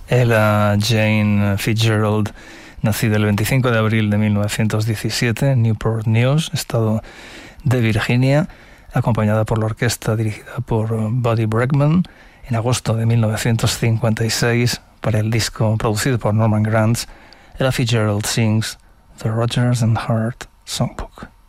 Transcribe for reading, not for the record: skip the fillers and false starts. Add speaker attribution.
Speaker 1: Ella Jane Fitzgerald, nacida el 25 de abril de 1917 en Newport News, estado de Virginia, acompañada por la orquesta dirigida por Buddy Bregman en agosto de 1956 para el disco producido por Norman Granz. Ella Fitzgerald sings The Rodgers and Hart Songbook.